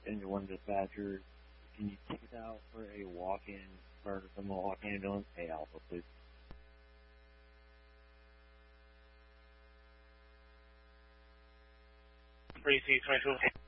Engine 1 dispatcher. Can you take it out for a walk-in for the Milwaukee ambulance? Hey, Alpha, please. 3C22.